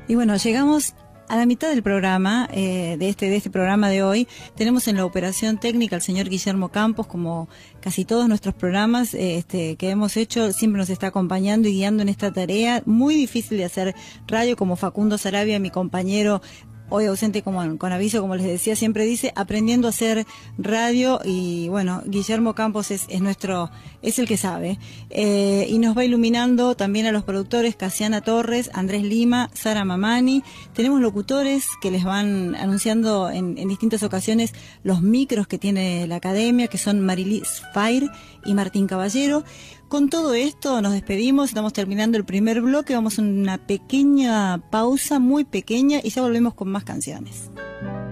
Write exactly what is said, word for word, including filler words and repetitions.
Y bueno, llegamos a la mitad del programa, eh, de este de este programa de hoy. Tenemos en la operación técnica al señor Guillermo Campos, como casi todos nuestros programas eh, este, que hemos hecho, siempre nos está acompañando y guiando en esta tarea muy difícil de hacer radio, como Facundo Sarabia, mi compañero, hoy ausente como, con aviso, como les decía, siempre dice, aprendiendo a hacer radio. Y bueno, Guillermo Campos es, es nuestro, es el que sabe. Eh, y nos va iluminando también a los productores, Casiana Torres, Andrés Lima, Sara Mamani. Tenemos locutores que les van anunciando en, en distintas ocasiones los micros que tiene la academia, que son Marilis Fair y Martín Caballero. Con todo esto nos despedimos, estamos terminando el primer bloque, vamos a una pequeña pausa, muy pequeña, y ya volvemos con más canciones.